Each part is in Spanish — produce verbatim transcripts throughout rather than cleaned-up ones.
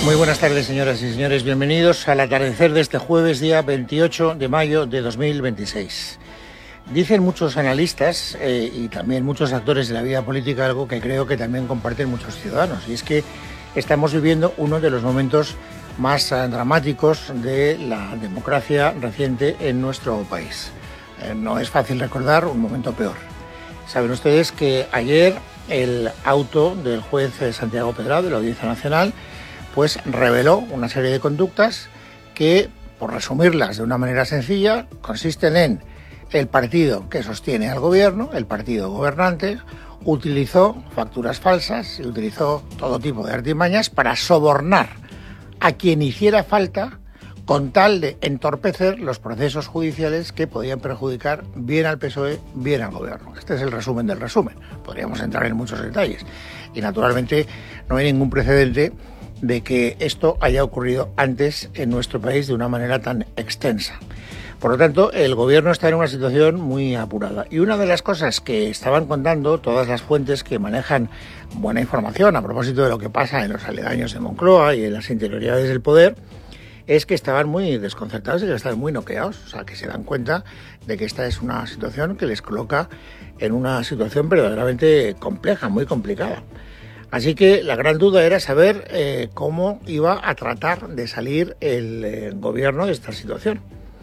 Muy buenas tardes, señoras y señores. Bienvenidos al atardecer de este jueves, día veintiocho de mayo de dos mil veintiséis. Dicen muchos analistas eh, y también muchos actores de la vida política algo que creo que también comparten muchos ciudadanos, y es que estamos viviendo uno de los momentos más eh, dramáticos de la democracia reciente en nuestro país. Eh, no es fácil recordar un momento peor. Saben ustedes que ayer el auto del juez Santiago Pedrado de la Audiencia Nacional pues reveló una serie de conductas que, por resumirlas de una manera sencilla, consisten en el partido que sostiene al gobierno, el partido gobernante, utilizó facturas falsas y utilizó todo tipo de artimañas para sobornar a quien hiciera falta con tal de entorpecer los procesos judiciales que podían perjudicar bien al P S O E, bien al gobierno. Este es el resumen del resumen. Podríamos entrar en muchos detalles. Y naturalmente no hay ningún precedente de que esto haya ocurrido antes en nuestro país de una manera tan extensa. Por lo tanto, el gobierno está en una situación muy apurada. Y una de las cosas que estaban contando todas las fuentes que manejan buena información a propósito de lo que pasa en los aledaños de Moncloa y en las interioridades del poder, es que estaban muy desconcertados y que estaban muy noqueados. O sea, que se dan cuenta de que esta es una situación que les coloca en una situación verdaderamente compleja, muy complicada. Así que la gran duda era saber eh, cómo iba a tratar de salir el eh, gobierno de esta situación.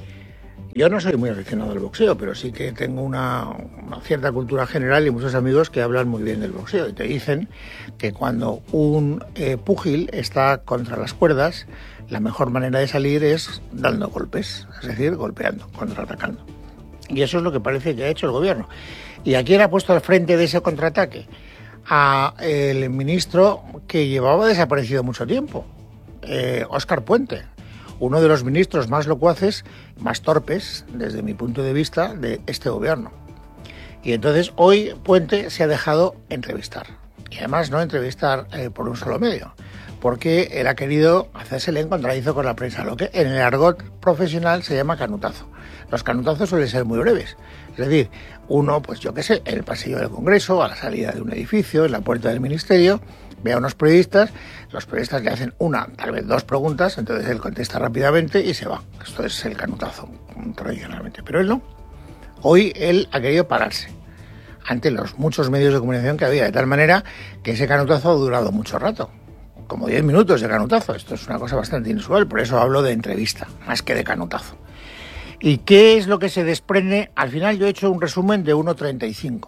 Yo no soy muy aficionado al boxeo, pero sí que tengo una, una cierta cultura general y muchos amigos que hablan muy bien del boxeo y te dicen que cuando un eh, púgil está contra las cuerdas, la mejor manera de salir es dando golpes, es decir, golpeando, contraatacando. Y eso es lo que parece que ha hecho el gobierno. ¿Y a quién ha puesto al frente de ese contraataque? A el ministro que llevaba desaparecido mucho tiempo, eh, Óscar Puente, uno de los ministros más locuaces, más torpes, desde mi punto de vista, de este gobierno. Y entonces hoy Puente se ha dejado entrevistar. Y además no entrevistar eh, por un solo medio, porque él ha querido hacerse en contradizo con la prensa, lo que en el argot profesional se llama canutazo. Los canutazos suelen ser muy breves. Es decir, uno, pues yo qué sé, en el pasillo del Congreso, a la salida de un edificio, en la puerta del Ministerio, ve a unos periodistas, los periodistas le hacen una, tal vez dos preguntas, entonces él contesta rápidamente y se va. Esto es el canutazo, tradicionalmente. Pero él no. Hoy él ha querido pararse ante los muchos medios de comunicación que había, de tal manera que ese canutazo ha durado mucho rato. Como diez minutos de canutazo. Esto es una cosa bastante inusual, por eso hablo de entrevista, más que de canutazo. ¿Y qué es lo que se desprende? Al final yo he hecho un resumen de uno treinta y cinco.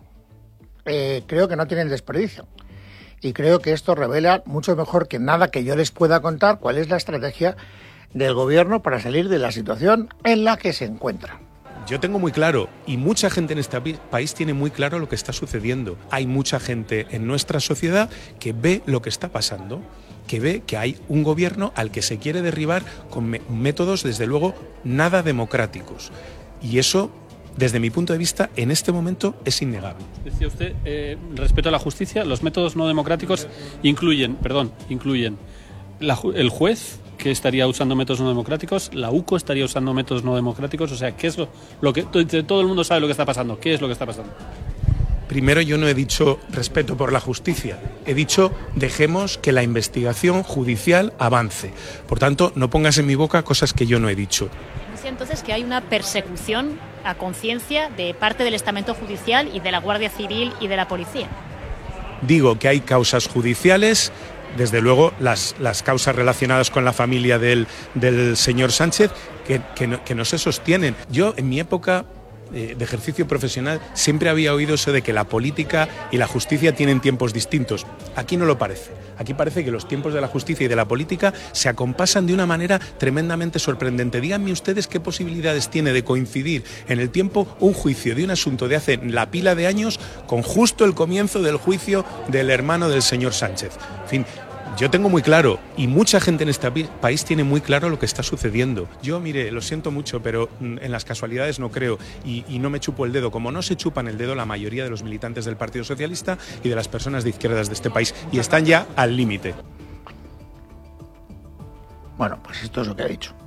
Eh, creo que no tienen desperdicio. Y creo que esto revela mucho mejor que nada que yo les pueda contar cuál es la estrategia del gobierno para salir de la situación en la que se encuentra. Yo tengo muy claro, y mucha gente en este país tiene muy claro lo que está sucediendo. Hay mucha gente en nuestra sociedad que ve lo que está pasando, que ve que hay un gobierno al que se quiere derribar con métodos, desde luego, nada democráticos. Y eso, desde mi punto de vista, en este momento es innegable. Decía usted, eh, respecto a la justicia, los métodos no democráticos incluyen, perdón, incluyen la, el juez, que estaría usando métodos no democráticos, la U C O estaría usando métodos no democráticos, o sea, ¿qué es lo, lo que todo el mundo sabe lo que está pasando? ¿Qué es lo que está pasando? Primero, yo no he dicho respeto por la justicia, he dicho dejemos que la investigación judicial avance. Por tanto, no pongas en mi boca cosas que yo no he dicho. Dice entonces que hay una persecución a conciencia de parte del estamento judicial y de la Guardia Civil y de la policía. Digo que hay causas judiciales, desde luego las, las causas relacionadas con la familia del, del señor Sánchez, que, que, no, que no se sostienen. Yo, en mi época de ejercicio profesional, siempre había oído eso de que la política y la justicia tienen tiempos distintos. Aquí no lo parece. Aquí parece que los tiempos de la justicia y de la política se acompasan de una manera tremendamente sorprendente. Díganme ustedes qué posibilidades tiene de coincidir en el tiempo un juicio de un asunto de hace la pila de años con justo el comienzo del juicio del hermano del señor Sánchez. En fin, yo tengo muy claro, y mucha gente en este país tiene muy claro lo que está sucediendo. Yo, mire, lo siento mucho, pero en las casualidades no creo, y, y no me chupo el dedo, como no se chupan el dedo la mayoría de los militantes del Partido Socialista y de las personas de izquierdas de este país, y están ya al límite. Bueno, pues esto es lo que ha dicho.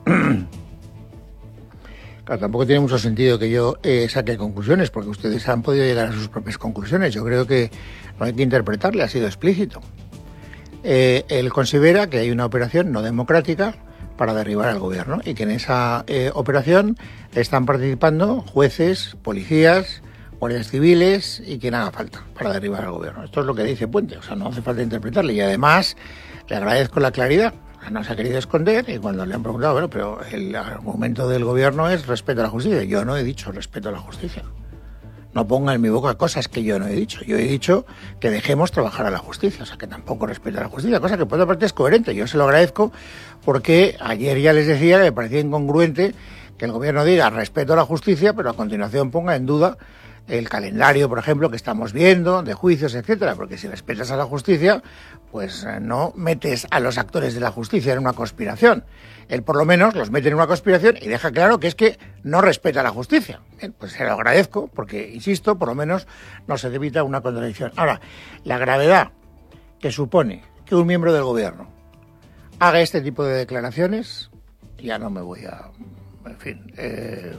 Claro, tampoco tiene mucho sentido que yo eh, saque conclusiones, porque ustedes han podido llegar a sus propias conclusiones. Yo creo que no hay que interpretarle, ha sido explícito. eh, él considera que hay una operación no democrática para derribar al gobierno y que en esa eh, operación están participando jueces, policías, guardias civiles y quien haga falta para derribar al gobierno. Esto es lo que dice Puente, o sea, no hace falta interpretarle. Y además le agradezco la claridad, no se ha querido esconder y cuando le han preguntado, bueno, pero el argumento del gobierno es respeto a la justicia. Yo no he dicho respeto a la justicia. No ponga en mi boca cosas que yo no he dicho. Yo he dicho que dejemos trabajar a la justicia, o sea, que tampoco respeto a la justicia, cosa que por otra parte es coherente. Yo se lo agradezco porque ayer ya les decía que me parecía incongruente que el gobierno diga respeto a la justicia, pero a continuación ponga en duda el calendario, por ejemplo, que estamos viendo, de juicios, etcétera, porque si respetas a la justicia, pues no metes a los actores de la justicia en una conspiración. Él por lo menos los mete en una conspiración y deja claro que es que no respeta la justicia. Bien, pues se lo agradezco porque, insisto, por lo menos no se evita una contradicción. Ahora, la gravedad que supone que un miembro del gobierno haga este tipo de declaraciones, ya no me voy a, en fin, eh,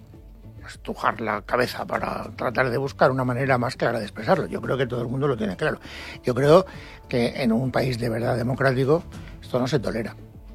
estrujar la cabeza para tratar de buscar una manera más clara de expresarlo. Yo creo que todo el mundo lo tiene claro. Yo creo que en un país de verdad democrático esto no se tolera.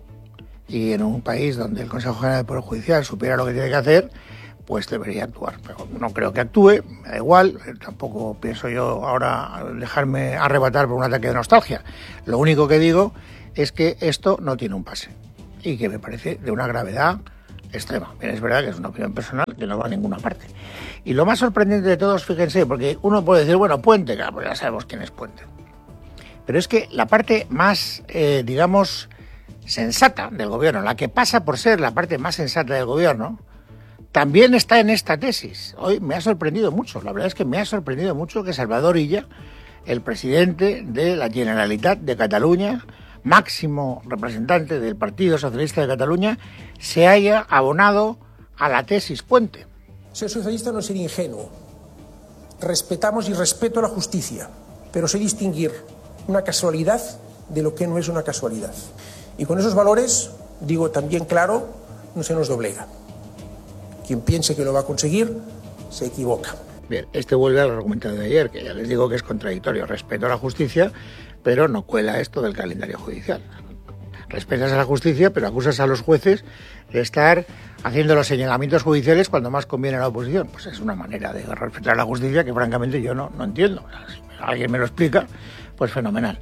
Y en un país donde el Consejo General del Poder Judicial supiera lo que tiene que hacer, pues debería actuar. Pero no creo que actúe, me da igual, tampoco pienso yo ahora dejarme arrebatar por un ataque de nostalgia. Lo único que digo es que esto no tiene un pase y que me parece de una gravedad extrema. Bien, es verdad que es una opinión personal que no va a ninguna parte. Y lo más sorprendente de todos, fíjense, porque uno puede decir, bueno, Puente, claro, pues ya sabemos quién es Puente. Pero es que la parte más, eh, digamos, sensata del gobierno, la que pasa por ser la parte más sensata del gobierno, también está en esta tesis. Hoy me ha sorprendido mucho, la verdad es que me ha sorprendido mucho que Salvador Illa, el presidente de la Generalitat de Cataluña, máximo representante del Partido Socialista de Cataluña, se haya abonado a la tesis Puente. Ser socialista no es ser ingenuo. Respetamos y respeto la justicia, pero sé distinguir una casualidad de lo que no es una casualidad. Y con esos valores, digo también claro, no se nos doblega. Quien piense que lo va a conseguir, se equivoca. Bien, este vuelve al argumento de ayer, que ya les digo que es contradictorio. Respeto a la justicia, pero no cuela esto del calendario judicial. Respetas a la justicia, pero acusas a los jueces de estar haciendo los señalamientos judiciales cuando más conviene a la oposición. Pues es una manera de respetar a la justicia que francamente yo no, no entiendo. Si alguien me lo explica, pues fenomenal.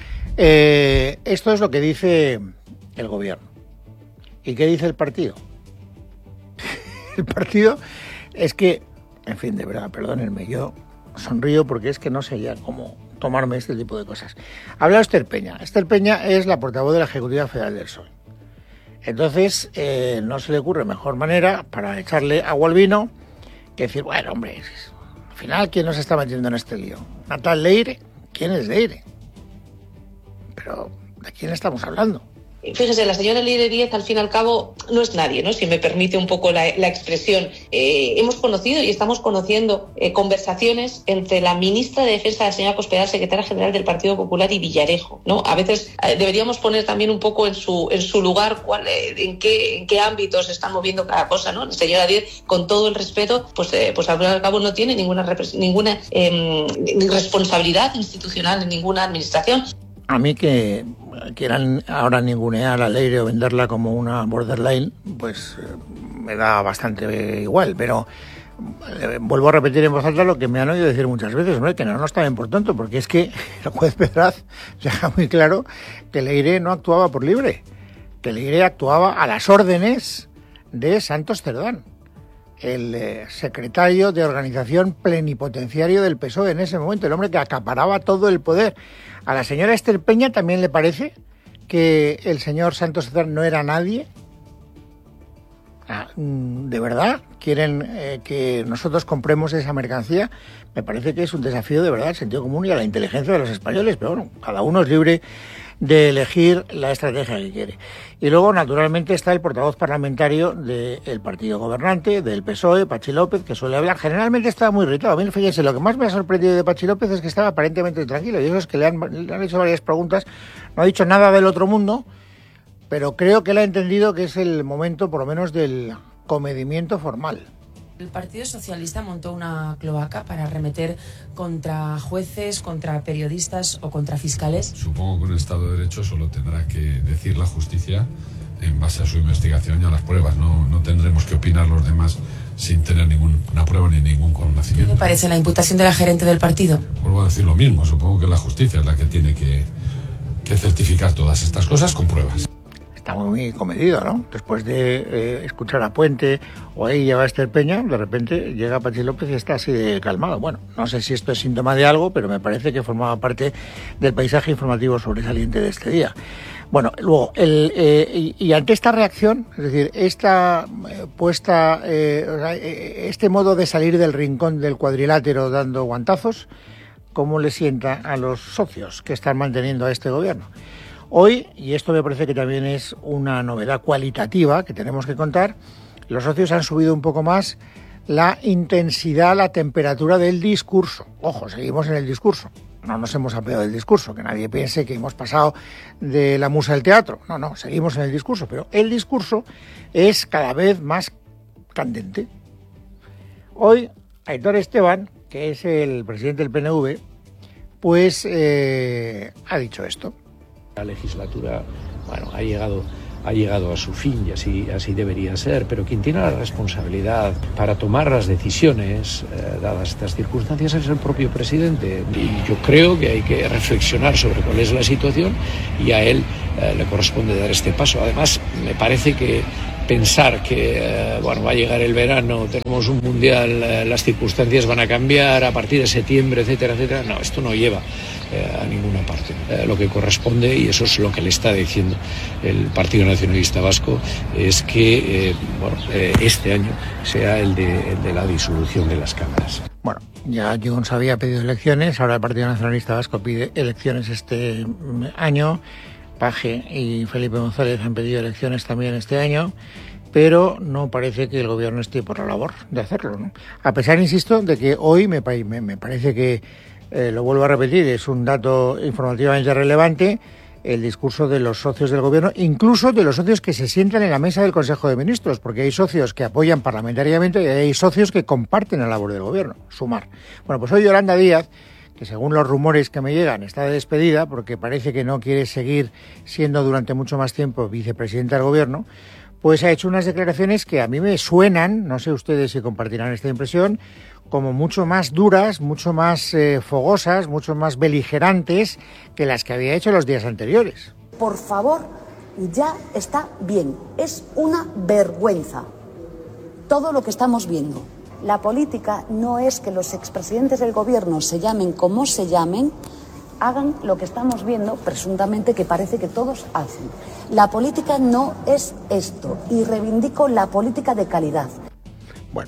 Eh, esto es lo que dice el gobierno. ¿Y qué dice el partido? El partido es que, en fin, de verdad, perdónenme, yo sonrío porque es que no sé ya cómo tomarme este tipo de cosas. Habla Esther Peña. Esther Peña es la portavoz de la Ejecutiva Federal del P S O E. Entonces, eh, no se le ocurre mejor manera para echarle agua al vino que decir, bueno, hombre, al final, ¿quién nos está metiendo en este lío? ¿Natal Leire? ¿Quién es Leire? Pero, ¿de quién estamos hablando? Fíjese, la señora Leire Díez, al fin y al cabo, no es nadie, ¿no? Si me permite un poco la, la expresión. Eh, hemos conocido y estamos conociendo eh, conversaciones entre la ministra de Defensa, la señora Cospedal, secretaria general del Partido Popular, y Villarejo, ¿no? A veces eh, deberíamos poner también un poco en su en su lugar cuál, eh, en qué en qué ámbitos se está moviendo cada cosa, ¿no? La señora Díez, con todo el respeto, pues eh, pues al fin y al cabo no tiene ninguna ninguna eh, responsabilidad institucional en ninguna administración. A mí que quieran ahora ningunear a Leire o venderla como una borderline, pues me da bastante igual, pero eh, vuelvo a repetir en voz alta lo que me han oído decir muchas veces, ¿no? Que no nos está bien por tanto, porque es que el juez Pedraz deja muy claro que Leire no actuaba por libre, que Leire actuaba a las órdenes de Santos Cerdán, el eh, secretario de organización plenipotenciario del P S O E en ese momento, el hombre que acaparaba todo el poder. ¿A la señora Esther Peña también le parece que el señor Santos Cerdán no era nadie? Ah, ¿de verdad quieren eh, que nosotros compremos esa mercancía? Me parece que es un desafío de verdad al sentido común y a la inteligencia de los españoles, pero bueno, cada uno es libre de elegir la estrategia que quiere. Y luego, naturalmente, está el portavoz parlamentario del partido gobernante, del P S O E, Pachi López, que suele hablar. Generalmente estaba muy irritado. A mí, fíjense, lo que más me ha sorprendido de Pachi López es que estaba aparentemente tranquilo. Y eso es que le han, le han hecho varias preguntas. No ha dicho nada del otro mundo, pero creo que él ha entendido que es el momento, por lo menos, del comedimiento formal. El Partido Socialista montó una cloaca para arremeter contra jueces, contra periodistas o contra fiscales. Supongo que un Estado de Derecho solo tendrá que decir la justicia en base a su investigación y a las pruebas. No, no tendremos que opinar los demás sin tener ninguna prueba ni ningún conocimiento. ¿Qué le parece la imputación de la gerente del partido? Vuelvo a decir lo mismo. Supongo que la justicia es la que tiene que, que certificar todas estas cosas con pruebas. Está muy comedido, ¿no? Después de eh, escuchar a Puente o ahí lleva a Esther Peña, de repente llega Patxi López y está así de calmado. Bueno, no sé si esto es síntoma de algo, pero me parece que formaba parte del paisaje informativo sobresaliente de este día. Bueno, luego, el, eh, y, y ante esta reacción, es decir, esta eh, puesta, eh, o sea, eh, este modo de salir del rincón del cuadrilátero dando guantazos, ¿cómo le sienta a los socios que están manteniendo a este gobierno? Hoy, y esto me parece que también es una novedad cualitativa que tenemos que contar, los socios han subido un poco más la intensidad, la temperatura del discurso. Ojo, seguimos en el discurso. No nos hemos apeado del discurso, que nadie piense que hemos pasado de la musa del teatro. No, no, seguimos en el discurso, pero el discurso es cada vez más candente. Hoy, Aitor Esteban, que es el presidente del P N V, pues eh, ha dicho esto. La legislatura, bueno, ha llegado, ha llegado a su fin y así, así debería ser, pero quien tiene la responsabilidad para tomar las decisiones, eh, dadas estas circunstancias, es el propio presidente. Y yo creo que hay que reflexionar sobre cuál es la situación y a él eh, le corresponde dar este paso. Además, me parece que pensar que eh, bueno, va a llegar el verano, tenemos un mundial, eh, las circunstancias van a cambiar a partir de septiembre, etcétera, etcétera. No, esto no lleva eh, a ninguna parte. Eh, lo que corresponde, y eso es lo que le está diciendo el Partido Nacionalista Vasco, es que eh, bueno, eh, este año sea el de, el de la disolución de las cámaras. Bueno, ya Junts había pedido elecciones, ahora el Partido Nacionalista Vasco pide elecciones este año. Paje y Felipe González han pedido elecciones también este año, pero no parece que el gobierno esté por la labor de hacerlo, ¿no? A pesar, insisto, de que hoy me, me, me parece que, eh, lo vuelvo a repetir, es un dato informativamente relevante, el discurso de los socios del gobierno, incluso de los socios que se sientan en la mesa del Consejo de Ministros, porque hay socios que apoyan parlamentariamente y hay socios que comparten la labor del gobierno. Sumar. Bueno, pues hoy Yolanda Díaz, que según los rumores que me llegan está de despedida porque parece que no quiere seguir siendo durante mucho más tiempo vicepresidenta del gobierno, pues ha hecho unas declaraciones que a mí me suenan, no sé ustedes si compartirán esta impresión, como mucho más duras, mucho más eh, fogosas, mucho más beligerantes que las que había hecho los días anteriores. Por favor, ya está bien, es una vergüenza todo lo que estamos viendo. La política no es que los expresidentes del gobierno se llamen como se llamen, hagan lo que estamos viendo, presuntamente que parece que todos hacen. La política no es esto, y reivindico la política de calidad. Bueno,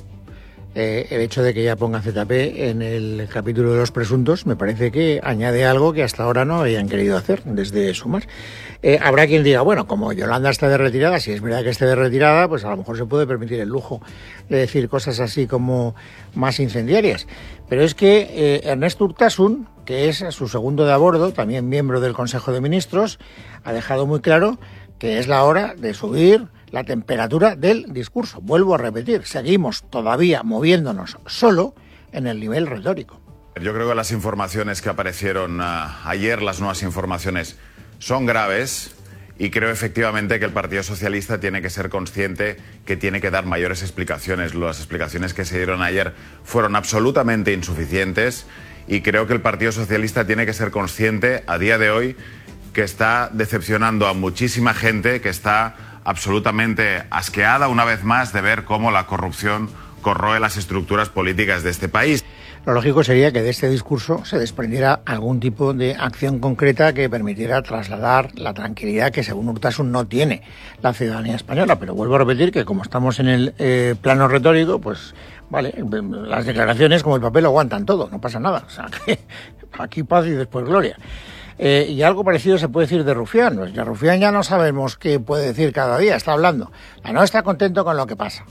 eh, el hecho de que ella ponga Z P en el capítulo de los presuntos me parece que añade algo que hasta ahora no habían querido hacer desde Sumar. Eh, habrá quien diga, bueno, como Yolanda está de retirada, si es verdad que esté de retirada, pues a lo mejor se puede permitir el lujo de decir cosas así como más incendiarias. Pero es que eh, Ernesto Urtasun, que es su segundo de a bordo, también miembro del Consejo de Ministros, ha dejado muy claro que es la hora de subir la temperatura del discurso. Vuelvo a repetir, seguimos todavía moviéndonos solo en el nivel retórico. Yo creo que las informaciones que aparecieron uh, ayer, las nuevas informaciones, son graves y creo efectivamente que el Partido Socialista tiene que ser consciente que tiene que dar mayores explicaciones. Las explicaciones que se dieron ayer fueron absolutamente insuficientes y creo que el Partido Socialista tiene que ser consciente a día de hoy que está decepcionando a muchísima gente, que está absolutamente asqueada una vez más de ver cómo la corrupción corroe las estructuras políticas de este país. Lo lógico sería que de este discurso se desprendiera algún tipo de acción concreta que permitiera trasladar la tranquilidad que, según Urtasun, no tiene la ciudadanía española. Pero vuelvo a repetir que, como estamos en el eh, plano retórico, pues vale, las declaraciones como el papel aguantan todo, no pasa nada. O sea, que aquí paz y después gloria. Eh, y algo parecido se puede decir de Rufián. Pues ya Rufián ya no sabemos qué puede decir cada día, está hablando. No está contento con lo que pasa.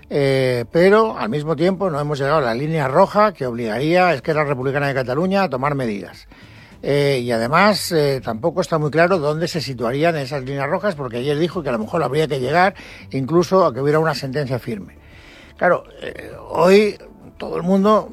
Eh, pero al mismo tiempo no hemos llegado a la línea roja que obligaría a Esquerra Republicana de Cataluña a tomar medidas. Eh, y además eh, tampoco está muy claro dónde se situarían esas líneas rojas, porque ayer dijo que a lo mejor habría que llegar incluso a que hubiera una sentencia firme. Claro, eh, hoy todo el mundo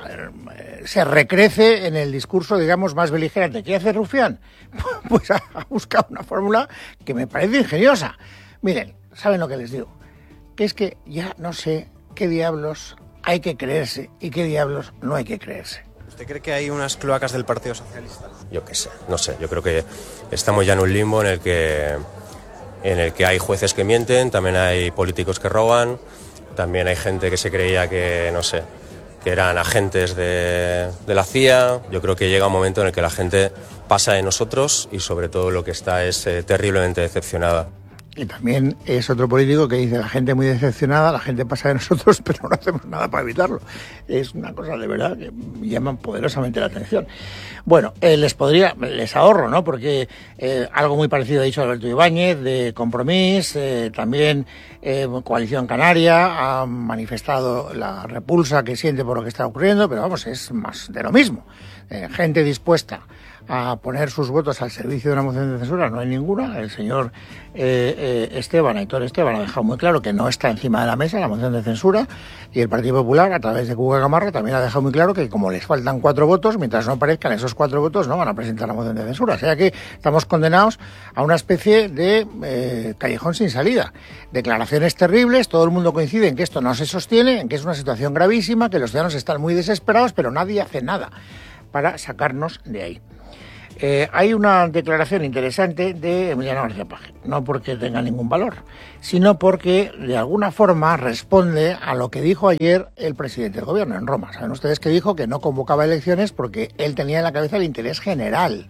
eh, se recrece en el discurso, digamos, más beligerante. ¿Qué hace Rufián? Pues ha, ha buscado una fórmula que me parece ingeniosa. Miren, ¿saben lo que les digo? Que es que ya no sé qué diablos hay que creerse y qué diablos no hay que creerse. ¿Usted cree que hay unas cloacas del Partido Socialista? Yo qué sé, no sé. Yo creo que estamos ya en un limbo en el que, en el que hay jueces que mienten, también hay políticos que roban, también hay gente que se creía que, no sé, que eran agentes de, de la C I A. Yo creo que llega un momento en el que la gente pasa de nosotros y sobre todo lo que está es eh, terriblemente decepcionada. Y también es otro político que dice, la gente muy decepcionada, la gente pasa de nosotros, pero no hacemos nada para evitarlo. Es una cosa de verdad que llama poderosamente la atención. Bueno, eh, les podría, les ahorro, ¿no? Porque eh, algo muy parecido ha dicho Alberto Ibáñez, de Compromís, eh, también eh, Coalición Canaria ha manifestado la repulsa que siente por lo que está ocurriendo, pero vamos, es más de lo mismo. Eh, gente dispuesta a poner sus votos al servicio de una moción de censura, no hay ninguna. El señor eh, eh, Esteban, Aitor Esteban, ha dejado muy claro que no está encima de la mesa la moción de censura, y el Partido Popular, a través de Cuca Gamarra, también ha dejado muy claro que como les faltan cuatro votos, mientras no aparezcan esos cuatro votos, no van a presentar la moción de censura. O sea que estamos condenados a una especie de eh, callejón sin salida. Declaraciones terribles, todo el mundo coincide en que esto no se sostiene, en que es una situación gravísima, que los ciudadanos están muy desesperados, pero nadie hace nada para sacarnos de ahí. Eh, hay una declaración interesante de Emiliano García Paje, no porque tenga ningún valor, sino porque de alguna forma responde a lo que dijo ayer el presidente del gobierno en Roma. Saben ustedes que dijo que no convocaba elecciones porque él tenía en la cabeza el interés general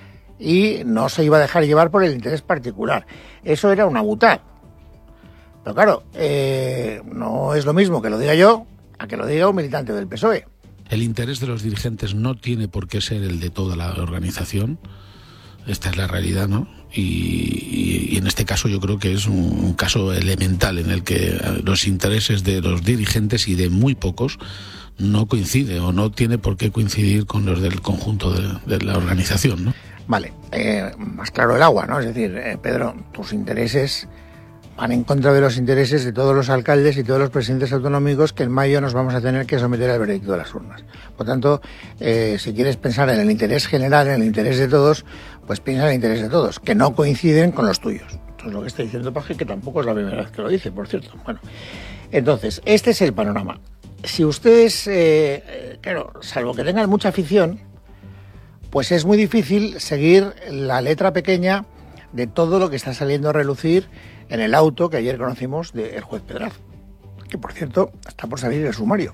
y no se iba a dejar llevar por el interés particular. Eso era una butad. Pero claro, eh, no es lo mismo que lo diga yo a que lo diga un militante del P S O E. El interés de los dirigentes no tiene por qué ser el de toda la organización. Esta es la realidad, ¿no? Y, y, y en este caso yo creo que es un, un caso elemental en el que los intereses de los dirigentes y de muy pocos no coincide o no tiene por qué coincidir con los del conjunto de, de la organización, ¿no? Vale, eh, más claro el agua, ¿no? Es decir, eh, Pedro, tus intereses van en contra de los intereses de todos los alcaldes y todos los presidentes autonómicos que en mayo nos vamos a tener que someter al veredicto de las urnas. Por tanto, eh, si quieres pensar en el interés general, en el interés de todos, pues piensa en el interés de todos, que no coinciden con los tuyos. Esto es lo que está diciendo Paje, que tampoco es la primera vez que lo dice, por cierto. Bueno, entonces, este es el panorama. Si ustedes, eh, claro, salvo que tengan mucha afición, pues es muy difícil seguir la letra pequeña de todo lo que está saliendo a relucir en el auto que ayer conocimos del juez Pedraza, que por cierto está por salir el sumario.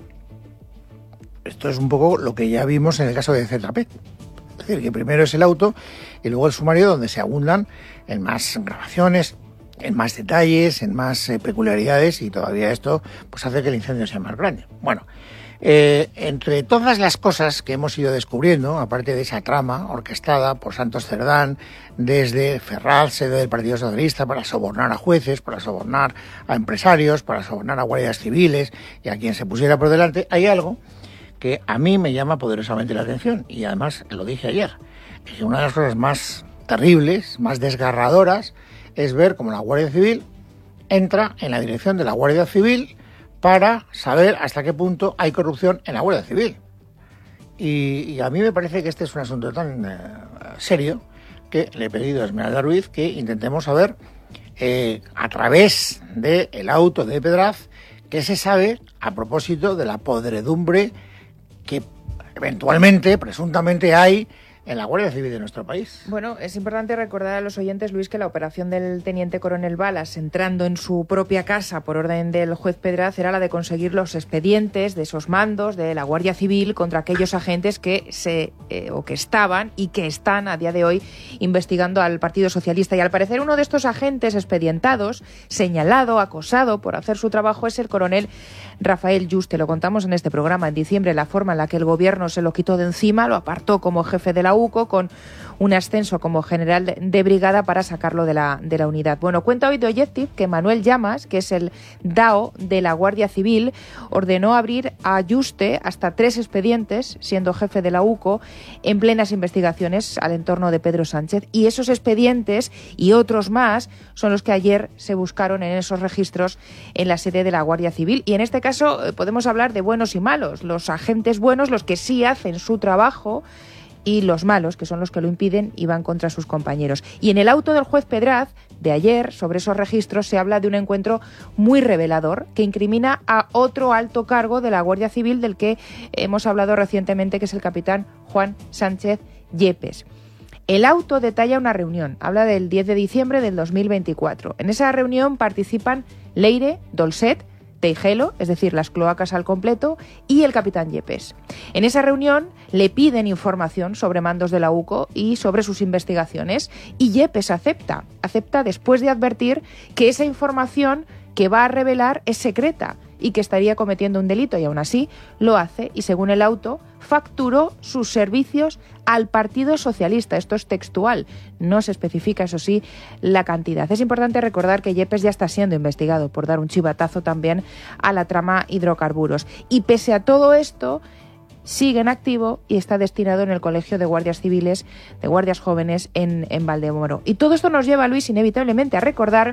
Esto es un poco lo que ya vimos en el caso de Z P. Es decir, que primero es el auto y luego el sumario, donde se abundan en más grabaciones, en más detalles, en más eh, peculiaridades, y todavía esto pues hace que el incendio sea más grande. Bueno, Eh, entre todas las cosas que hemos ido descubriendo, aparte de esa trama orquestada por Santos Cerdán desde Ferraz, sede del Partido Socialista, para sobornar a jueces, para sobornar a empresarios, para sobornar a guardias civiles y a quien se pusiera por delante, hay algo que a mí me llama poderosamente la atención, y además lo dije ayer, que una de las cosas más terribles, más desgarradoras, es ver cómo la Guardia Civil entra en la dirección de la Guardia Civil para saber hasta qué punto hay corrupción en la Guardia Civil. Y, y a mí me parece que este es un asunto tan eh, serio que le he pedido a Esmeralda Ruiz que intentemos saber, eh, a través del auto de Pedraz, qué se sabe a propósito de la podredumbre que eventualmente, presuntamente, hay en la Guardia Civil de nuestro país. Bueno, es importante recordar a los oyentes, Luis, que la operación del teniente coronel Balas entrando en su propia casa por orden del juez Pedraz era la de conseguir los expedientes de esos mandos de la Guardia Civil contra aquellos agentes que se eh, o que estaban y que están a día de hoy investigando al Partido Socialista. Y al parecer uno de estos agentes expedientados, señalado, acosado por hacer su trabajo, es el coronel Rafael Yuste. Lo contamos en este programa en diciembre, la forma en la que el gobierno se lo quitó de encima, lo apartó como jefe de la U C O con un ascenso como general de, de brigada para sacarlo de la, de la unidad. Bueno, cuenta hoy de Objective que Manuel Llamas, que es el D A O de la Guardia Civil, ordenó abrir a Yuste hasta tres expedientes, siendo jefe de la U C O, en plenas investigaciones al entorno de Pedro Sánchez. Y esos expedientes y otros más son los que ayer se buscaron en esos registros en la sede de la Guardia Civil. Y en este caso podemos hablar de buenos y malos. Los agentes buenos, los que sí hacen su trabajo, y los malos, que son los que lo impiden y van contra sus compañeros. Y en el auto del juez Pedraz de ayer, sobre esos registros, se habla de un encuentro muy revelador que incrimina a otro alto cargo de la Guardia Civil del que hemos hablado recientemente, que es el capitán Juan Sánchez Yepes. El auto detalla una reunión, habla del diez de diciembre del dos mil veinticuatro. En esa reunión participan Leire, Dolcet, Teijelo, es decir, las cloacas al completo, y el capitán Yepes. En esa reunión le piden información sobre mandos de la U C O y sobre sus investigaciones, y Yepes acepta, acepta después de advertir que esa información que va a revelar es secreta y que estaría cometiendo un delito, y aún así lo hace, y según el auto, facturó sus servicios al Partido Socialista. Esto es textual, no se especifica, eso sí, la cantidad. Es importante recordar que Yepes ya está siendo investigado por dar un chivatazo también a la trama hidrocarburos. Y pese a todo esto, sigue en activo y está destinado en el Colegio de Guardias Civiles, de Guardias Jóvenes en, en Valdemoro. Y todo esto nos lleva, Luis, inevitablemente a recordar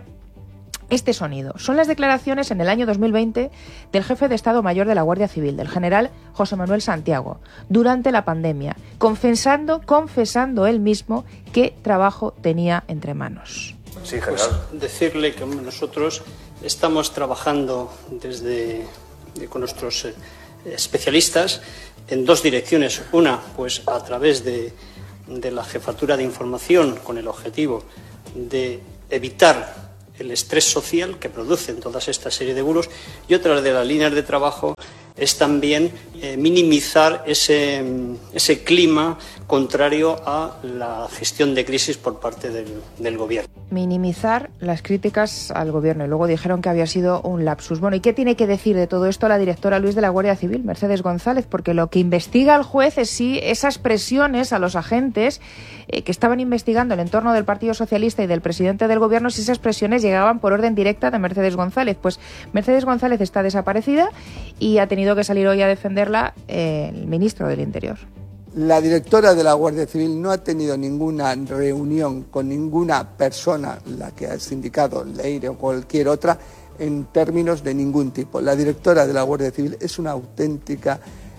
este sonido. Son las declaraciones en el año dos mil veinte del jefe de Estado Mayor de la Guardia Civil, del general José Manuel Santiago, durante la pandemia, confesando, confesando él mismo qué trabajo tenía entre manos. Sí, general. Pues decirle que nosotros estamos trabajando desde con nuestros eh, especialistas en dos direcciones. Una, pues a través de, de la jefatura de información, con el objetivo de evitar el estrés social que producen todas esta serie de bulos, y otra de las líneas de trabajo es también eh, minimizar ese, ese clima contrario a la gestión de crisis por parte del, del gobierno. Minimizar las críticas al gobierno, y luego dijeron que había sido un lapsus. Bueno, ¿y qué tiene que decir de todo esto la directora Luis de la Guardia Civil, Mercedes González? Porque lo que investiga el juez es si esas presiones a los agentes eh, que estaban investigando el entorno del Partido Socialista y del presidente del gobierno, si esas presiones llegaban por orden directa de Mercedes González. Pues Mercedes González está desaparecida y ha tenido que salir hoy a defenderla eh, el ministro del Interior. La directora de la Guardia Civil no ha tenido ninguna reunión con ninguna persona, la que has indicado, Leire o cualquier otra, en términos de ningún tipo. La directora de la Guardia Civil es una auténtica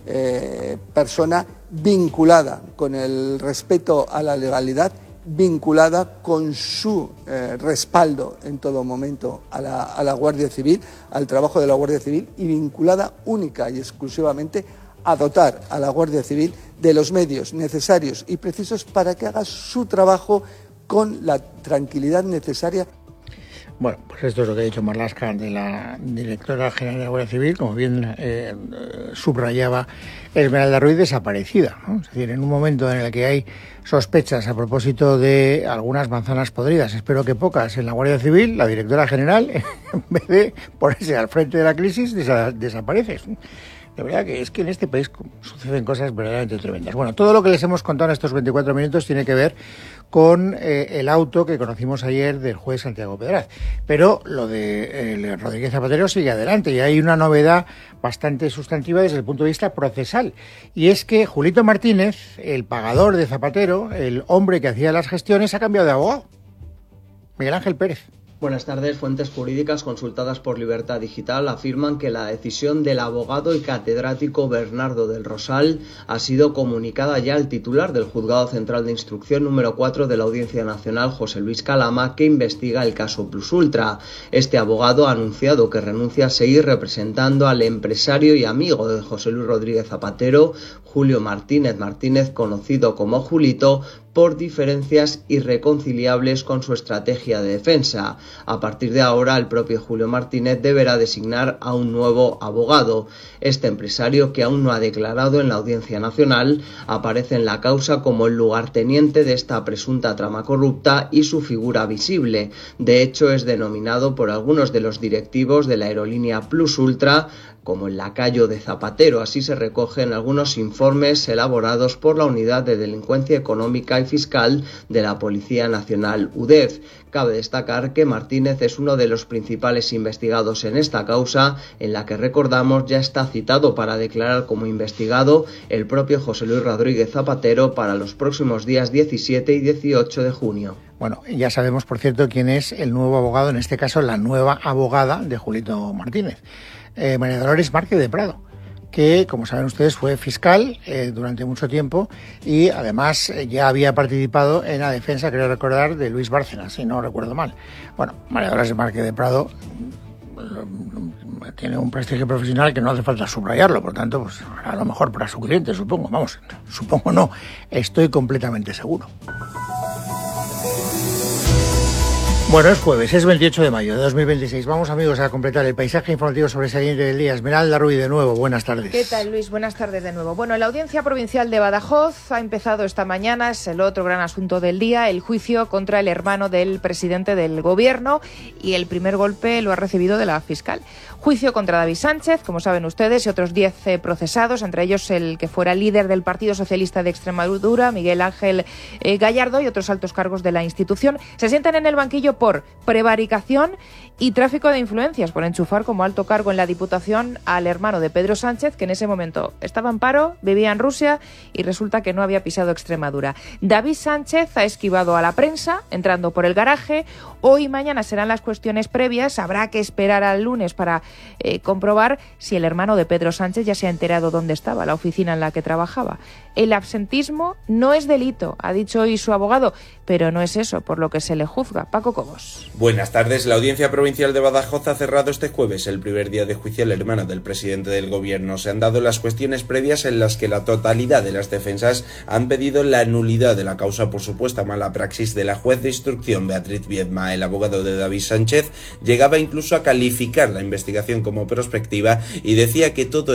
eh, persona vinculada con el respeto a la legalidad, vinculada con su eh, respaldo en todo momento a la, a la Guardia Civil, al trabajo de la Guardia Civil, y vinculada única y exclusivamente a dotar a la Guardia Civil de los medios necesarios y precisos para que haga su trabajo con la tranquilidad necesaria. Bueno, pues esto es lo que ha dicho Marlaska, de la directora general de la Guardia Civil, como bien eh, subrayaba Esmeralda Ruiz, desaparecida, ¿no? Es decir, en un momento en el que hay sospechas a propósito de algunas manzanas podridas, espero que pocas, en la Guardia Civil, la directora general, en vez de ponerse al frente de la crisis, desa- desaparece. De verdad que es que en este país suceden cosas verdaderamente tremendas. Bueno, todo lo que les hemos contado en estos veinticuatro minutos tiene que ver con eh, el auto que conocimos ayer del juez Santiago Pedraz. Pero lo de eh, Rodríguez Zapatero sigue adelante, y hay una novedad bastante sustantiva desde el punto de vista procesal. Y es que Julito Martínez, el pagador de Zapatero, el hombre que hacía las gestiones, ha cambiado de abogado. Miguel Ángel Pérez. Buenas tardes. Fuentes jurídicas consultadas por Libertad Digital afirman que la decisión del abogado y catedrático Bernardo del Rosal ha sido comunicada ya al titular del Juzgado Central de Instrucción número cuatro de la Audiencia Nacional, José Luis Calama, que investiga el caso Plus Ultra. Este abogado ha anunciado que renuncia a seguir representando al empresario y amigo de José Luis Rodríguez Zapatero, Julio Martínez Martínez, conocido como Julito, por diferencias irreconciliables con su estrategia de defensa. A partir de ahora, el propio Julio Martínez deberá designar a un nuevo abogado. Este empresario, que aún no ha declarado en la Audiencia Nacional, aparece en la causa como el lugarteniente de esta presunta trama corrupta y su figura visible. De hecho, es denominado por algunos de los directivos de la aerolínea Plus Ultra como el lacayo de Zapatero. Así se recogen algunos informes elaborados por la Unidad de Delincuencia Económica y Fiscal de la Policía Nacional U D E F. Cabe destacar que Martínez es uno de los principales investigados en esta causa, en la que, recordamos, ya está citado para declarar como investigado el propio José Luis Rodríguez Zapatero para los próximos días diecisiete y dieciocho de junio. Bueno, ya sabemos, por cierto, quién es el nuevo abogado, en este caso la nueva abogada de Julito Martínez, eh, María Dolores Márquez de Prado, que, como saben ustedes, fue fiscal eh, durante mucho tiempo y además eh, ya había participado en la defensa, creo recordar, de Luis Bárcenas, si no recuerdo mal. Bueno, María Dolores Márquez de Prado tiene un prestigio profesional que no hace falta subrayarlo, por tanto, pues a lo mejor para su cliente, supongo, vamos, supongo no, estoy completamente seguro. Bueno, es jueves, es veintiocho de mayo de dos mil veintiséis. Vamos, amigos, a completar el paisaje informativo sobresaliente del día. Esmeralda Ruiz, de nuevo, buenas tardes. ¿Qué tal, Luis? Buenas tardes de nuevo. Bueno, la Audiencia Provincial de Badajoz ha empezado esta mañana, es el otro gran asunto del día, el juicio contra el hermano del presidente del Gobierno, y el primer golpe lo ha recibido de la fiscal. Juicio contra David Sánchez, como saben ustedes, y otros diez eh, procesados, entre ellos el que fuera líder del Partido Socialista de Extremadura, Miguel Ángel eh, Gallardo, y otros altos cargos de la institución. Se sientan en el banquillo por prevaricación y tráfico de influencias, por enchufar como alto cargo en la Diputación al hermano de Pedro Sánchez, que en ese momento estaba en paro, vivía en Rusia y resulta que no había pisado Extremadura. David Sánchez ha esquivado a la prensa, entrando por el garaje. Hoy y mañana serán las cuestiones previas. Habrá que esperar al lunes para eh, comprobar si el hermano de Pedro Sánchez ya se ha enterado dónde estaba, la oficina en la que trabajaba. El absentismo no es delito, ha dicho hoy su abogado, pero no es eso por lo que se le juzga. Paco Cobos. Buenas tardes. La Audiencia Provincial de Badajoz ha cerrado este jueves el primer día de juicio al hermano del presidente del Gobierno. Se han dado las cuestiones previas en las que la totalidad de las defensas han pedido la nulidad de la causa por supuesta mala praxis de la juez de instrucción Beatriz Viedma. El abogado de David Sánchez llegaba incluso a calificar la investigación como prospectiva y decía que todo